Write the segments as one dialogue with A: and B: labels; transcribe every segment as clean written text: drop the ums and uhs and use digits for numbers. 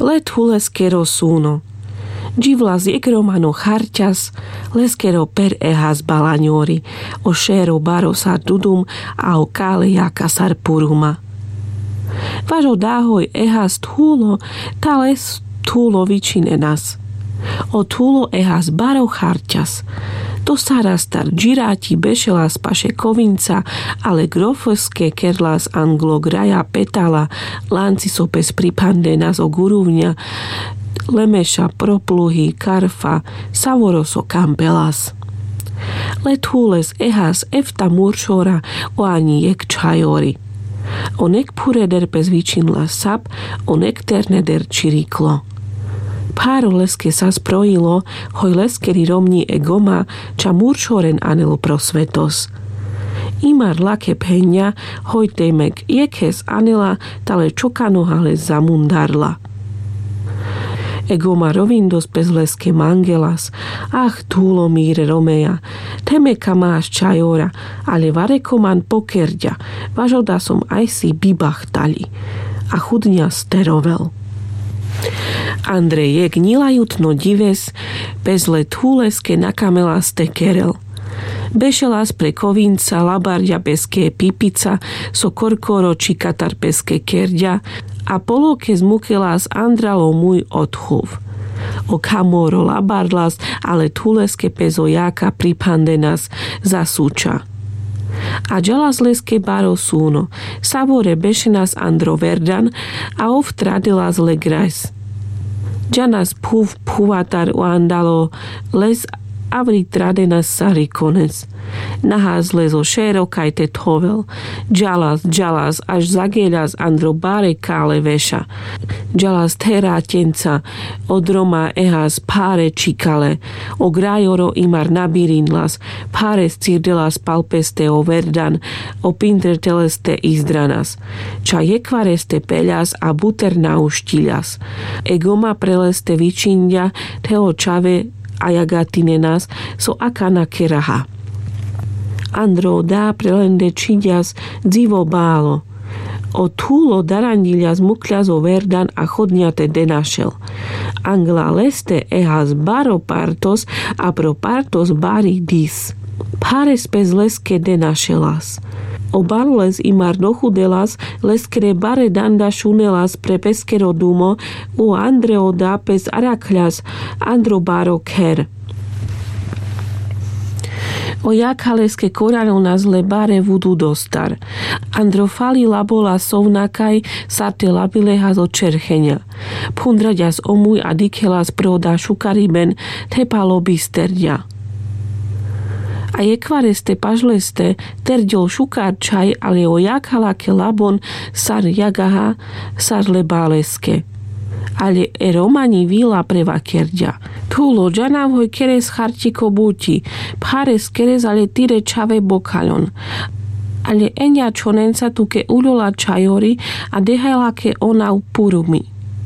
A: Lethu leskero suno. Givlas egromano charťas, leskero per ehas balaniori, o šero barosar dudum a o kále jakasar puruma. Važo dáhoj ehas thulo, tales thulo vyčinenas. O thulo ehas baro charťas. To sarastar džiráti bešelas paše kovinca, ale grofovské kerlas anglo graja petala, lanci sopes pripandenas o guruvňa, lemeša propluhy, karfa, savoroso campelas. Lethules ehas efta muršora o ani jek čajori. Onek pureder pez vyčinla sap, onek terneder čiriklo. Páro leske sa sprojilo, hoj leskeri romni egoma, ča muršoren anelo prosvetos. Imar lake peňa, hoj temek jekes anela, tale čokanohale zamundarla. Egoma rovindos pez leske mangelas, ach túlo míre romeja, temeka máš čajora, ale varekoman pokerďa, važoda som aj si bibachtali, a chudňa sterovel. Andrejek nilajutno dives, bez lethuleske nakamelaste kerel. Bešelas pre kovinca, labarďa peské pipica, so korkoro či katar peské kerďa, a poloke zmukelas andralo môj odchuv. O kamoro labardlas, ale thuleske pezo jaka pripandenas zasúča. A džalas leske baro súno, savore bešenas andro verdan, a ovtradelas legrais. Džanas puvatar o andalo les avri tradenas sarikones. Nahás lezo šero kajte tovel. Džalas, až zageľas andro bare kále veša. Džalas terátenca, odroma ehas páre čikale. O grajoro imar nabirinlas, páre cirdelas palpeste o verdan, o pinterteleste izdranas. Ča jekvareste peľas a buter nauštiľas. Egoma preleste vyčindia, teo čave a jagatinenas, so akana keraha. Andro dá prelende čidias dzivo bálo. O túlo darandilias mukľas o verdan a chodňate denašel. Angla leste ehas baro partos a pro partos bari dis. Pares pez leske denašelas. O baroles imar dochudelas leskere bare danda šunelas pre peskero dumo u Andreo dá pez arakľas andro baro ker. O jakaleske korano na zle bare vudu dostar. Androfali labola sovnakaj sarte labileha zo čerchenia. Pundraďas omuj a dikelas proda šukariben tepalo bisterďa. A jekvareste pažleste terďol šukár čaj, ale o jakalake labon sar jagaha sar lebáleske. Ale romani vila preva kerďa. Túlo džanavhoj keres chartiko buti, pares keres ale tire čave bokalon. Ale eňa čonenca tuke ulola čajori a dehajlake ona u purumi.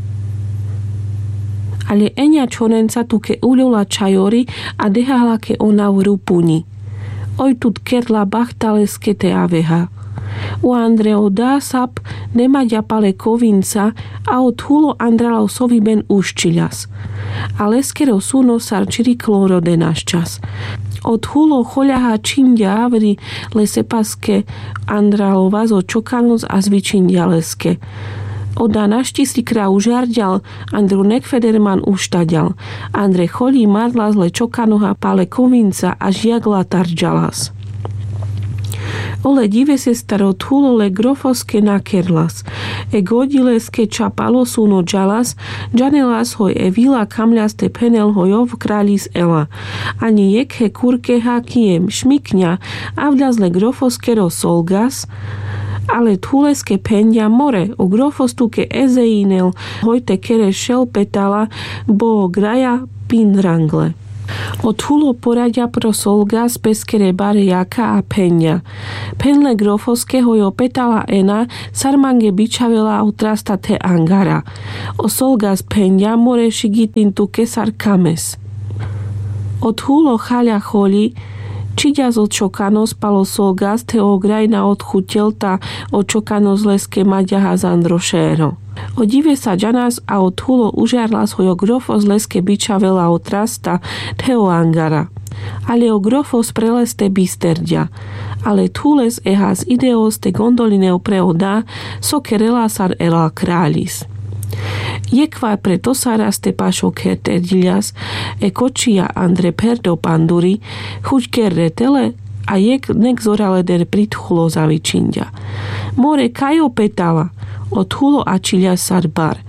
A: Ale eňa čonenca tuke ulola čajori a dehajlake ona u rupuni. Oj tut kerla bachtaleske te aveha. U Andreo dá sap nemaďa pale kovinca a od hulo Andralov soviben uščiľas. A leskero suno sar čirikloro denaščas. Od hulo choľaha čindia avri lesepaske Andralova zo čokanus a zvyčindia leske. Oda našti krá užarďal, Andru nekfederman uštaďal. Andre cholí marla zle čokanoha pale kovinca a žiagla tarďalas. Ole dive se staro thulole grofoske nakerlas. E godileske čapalo suno džalas, džanelas hoj e vila kamľaste penel hojov krális ela. Ani jekhe kurkeha kiem šmikňa, avľazle grofoskero solgas, ale thuleske pendia more, o grofostuke ezeinel, hojte kere šelpetala, bo graja pinrangle. Od hulo poradia pro solgas peskere bare jaka a peňa. Penle grofoske hojo petala ena, sarmange bičavela utrasta te angara. O solgas peňa more šigitin tu kesar kames. Od hulo chaľa choli, Čiďa očokanos palo solgas teo grajna odchutelta očokanos leske maďaha zandrošéro. Odive sa džanas a odhulo užarla svojo grofo z leske bičavela otrasta teo angara. Ale o grofos preleste bisterdia, ale tules ehas ideos te gondolineo preoda so kerelasar ela kralis. Jekva preto saras te pašo kertediljas e kočija Andre perdo panduri, chuť kerretele a jek nek zorale der prithulo zavičindia. More kajo petala, odhulo ačilja sarbar,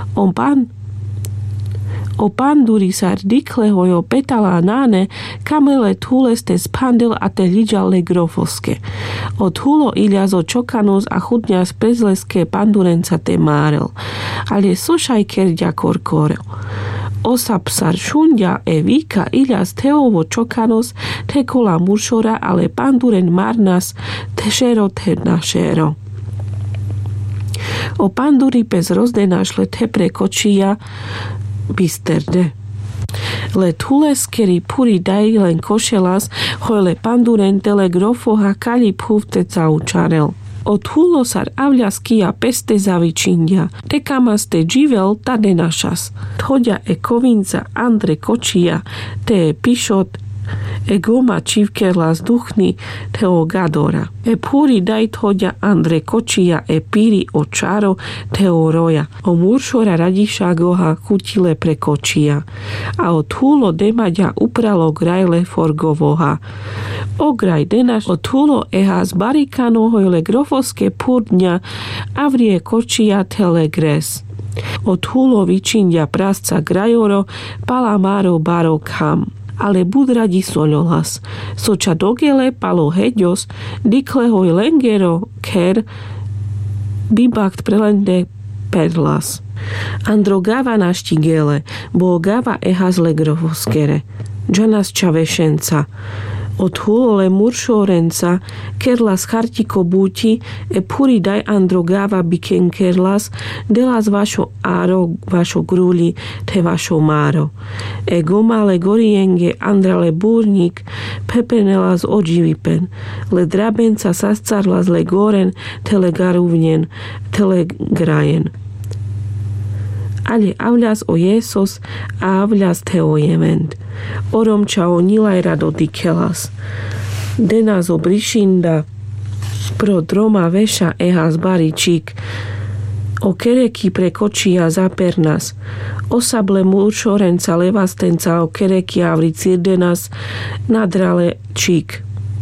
A: o panduri sar dikle hojo petala náne, kamele thules te spandel a te liđale grofoske. Odhulo iljazo čokanos a chudňa z prezleske pandurenca te márel, ale sušaj kerďa korkorel. Osap sar šundja e vika iljaz teovo čokanos te kola mušora, ale panduren marnas te šero te našero. O panduri pez rozdenašle te prekočija bisterde. Le thules keri puri daj len košelas, hojle panduren tele grofoha kali puvte caučarel. Odhulo sar avľaskia peste zavičindia, te kamaste dživel tade našas. Thodja e kovinca Andre kočija, te pišot e goma čivkerla z duchni teo gadora. E puri daj thodja Andre kočija e piri o čaro teo roja. O muršora radiša goha kutile prekočija. A odhulo demaďa upralo grajle forgovoha. O graj denaš odhulo eha z barikano hojle grofoske purdňa avrie kočija tele gres. Odhulo vičindia prasca grajoro palamaro baro kam. Ale budradi soľolas. Soča dogele palo heďos, dikle hoj lengero ker, bibakt prelende perlas. Andro gava naštigele, bo gava ehazle grovoskere. Džanas čavešenca. Odhulole muršorenca, kerlas chartiko buti, e puri daj andro gava biken kerlas, delas vašo aro, vašo gruli, te vašo maro. E gomale gorienge andrale burnik, pepenelas ođivipen, le drabenca sascarlas le goren, tele garuvnjen, tele grajen. Ale avľas o Jesos a avľas teo jement. Orom čao nilaj rado dikelas. Denas obrišinda pro droma veša ehas baričík. O kereki prekočia zapernas. Osable muršorenca levastenca o kereki avri cirdenas nadrale čík.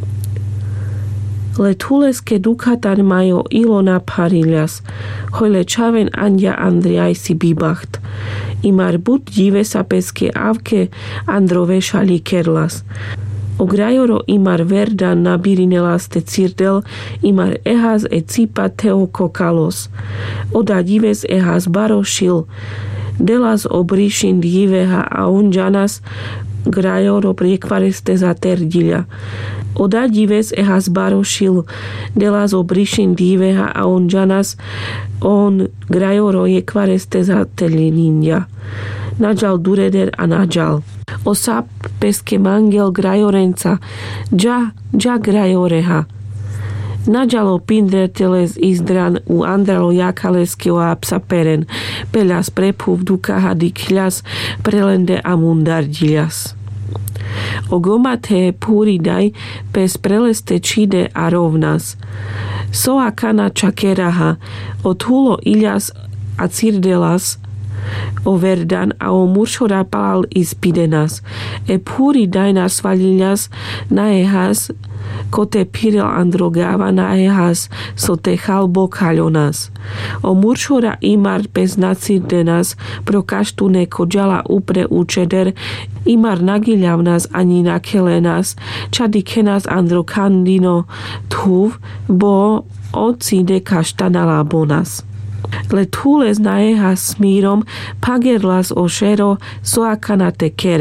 A: Le thuleske dukatan majo ilona pariljas, hojle čaven andja Andriaj si bibacht. Imar bud dive sa peske avke androveša likerlas. O grajoro imar verdan nabirinelas te cirdel, imar ehas e cipa teo kokalos. Oda dives ehas barošil, delas obrišin diveha a unjanas grajoro priekvareste za terdilja. Oda dives ehas barošil, delas obrišin diveha a unjanas on grajoro je kvareste za telininja. Nađal dureder a nađal. Osap peske mangel grajorenca, dža grajoreha. Nađalo pindreteles izdran u andralo jakaleskeo apsa peren, peľas prepuv dukaha dikľas prelende amundardiljas. Ogomate puri daj pes preleste čide a rovnas. Soa kana čakeraha, odhulo iljas a cirdelas, o verdan a o muršora palal ispidenas. E puri daj nasvaliljas na ehas, kote pirel androgava na ehas, so te chalbo kaljonas. O muršora imar bez nacirdenas, pro kaštune kodžala upre učeder, imar nagiljavnas ani nakelenas, čadikenas androkandino tuv, bo ocide kaštanala bonas. Le thules na ehas smírom pagerlas o šero soakana te kerel.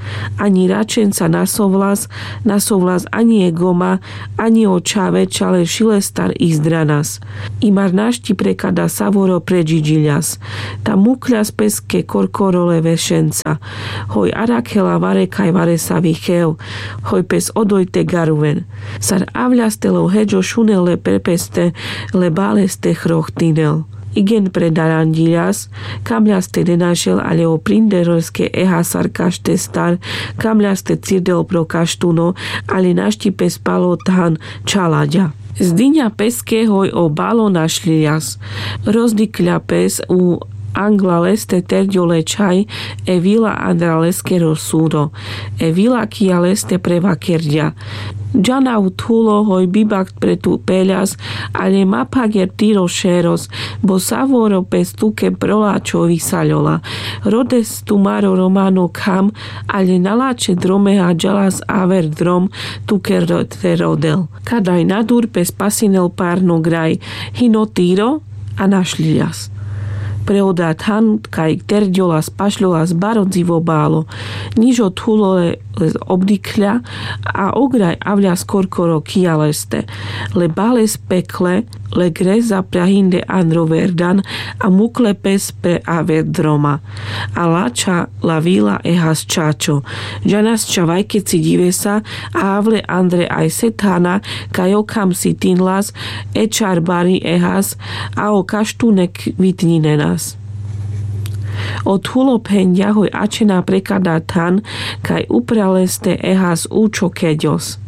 A: Ani račenca nasovlas, ani Egoma, ani očave, čale šilestar izdranas. Imar našti prekada savoro predžiđiljas. Ta mukľas peske korkorole vešenca. Hoj arakela vare kaj vare savicheu. Hoj pes odojte garuven. Sar avľastelo heđo šunele prepeste le baleste chrochtinel. Igen predarandiljas, kamľaste denašel, ale o prinderolske ehasar kašte star, kamľaste cirdel pro kaštuno, ale naštipe spalo than čalaďa. Zdyňa peske hoj o balo našlias. Rozdikľa pes u Angla leste terdiole čaj e vila andra leskero súdo. E vila kia leste prevakerdia. Džana uthulo hoj bibakt pre tu peľas, ale mapager tiro šeros, bo savoro pes tuke proláčovi saľola. Rodes tumaro romano kam, ale naláče dromeha džalas aver drom tuke rodel. Kadaj nadur pes pasinel párno graj, hino tiro a našlias. Preodát han, kaj terdiola spašľola z barodzivo bálo. Nižo thulole obdykľa a ograj avľa skorkoro kialeste. Le bales pekle, le greza prahinde androverdan a mukle pes pre averdroma. A lača la vila ehas čačo. Žanas čavajkeci divesa a avle andre aj setana, kaj okam si tinlas, ečar bari ehas a o kaštunek vitninenas. Od hulo pendia hoj ačená prekada tan, kaj upraleste ehas účo keďos.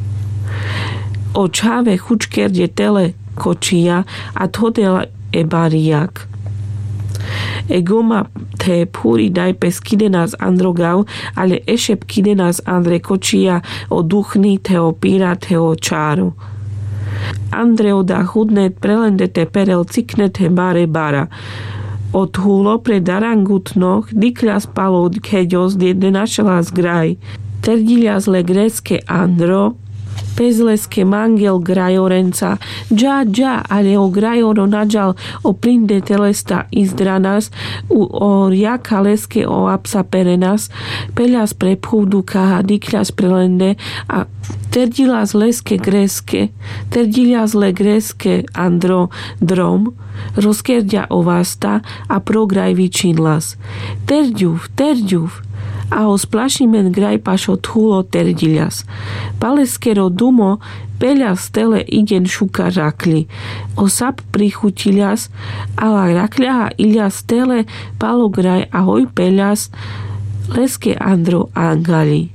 A: O čave chučkerde tele kočia a thodela ebariak. Egoma te púri daj pes kidenás androgav, ale ešep kidenás andre kočia o duchni teo píra teo čáru. Andreo da hudnet prelendete perel ciknete bare bara. Od hulo pre darangutnoch dikľas palo keďos dede našela zgraj. Terdiľas le grécke andro, pezleske mangel grajorenca, dža, ale o grajoro nađal o prinde telesta izdranas, o riaka leske o apsa perenas, peľas pre púdu kaha dikľas prelende a terdiľas leske gréske, terdiľas le gréske andro drom, rozkerdia ovasta a prograj vyčinlas. Terďuv, a o splašimen graj pašo thulo terdiľas. Paleskero dumo peľas tele igen šuka rakli. O sap prichutiľas, ala rakľaha iľas tele palo graj a hoj peľas leske andro angali.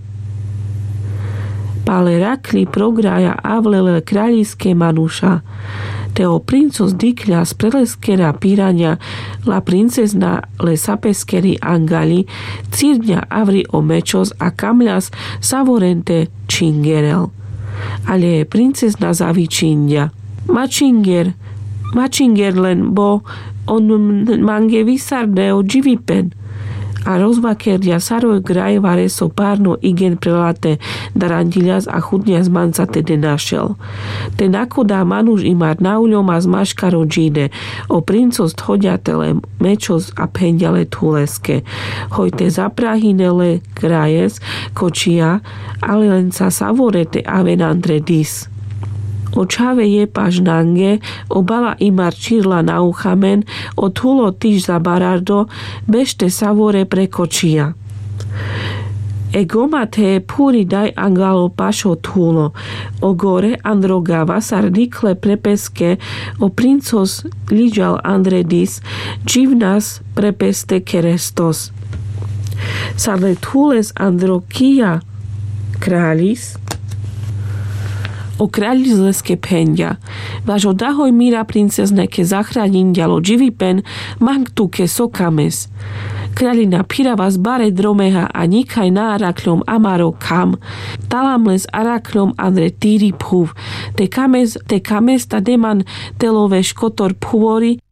A: Pale rakli prograja avlele kráľiské manuša. Teo princos dikľas preleskera pírania la princezna le sapeskeri angali cirdňa avri o mečos a kamľas savorente čingerel. Ale princezna zavičindia. Mačinger len, bo on mange vysardeo dživipen. A rozvakerdia saroj graj vare so párno igen prelate darandilias a chudnia z mancate de našel. Te nakodá manuž imar nauľom a zmaškaro džide, o princos thodjatele mečos a pendiale tuleske. Hojte zaprahinele grajes kočia, ale len sa savorete avenandre dis. Očave je pažnange, obala imar čirla na uchamen, odhulo tyž za barardo, bešte savore prekočia. Egoma te púri daj angalo pašo thulo, o gore androgava sardikle prepeske, o princos liđal andredis, dživnas prepeste kerestos. Sarle thules androkia krális, o kráľizleske pendia. Vážo dahoj míra princezne ke zachránin ďalo dživipen, mang tu ke sokames. Kráľina pirava z bare dromeha a nikaj na arakľom amaro kam. Talamles arakľom andre týri phuv. Te kames ta deman telove škotor phuvori,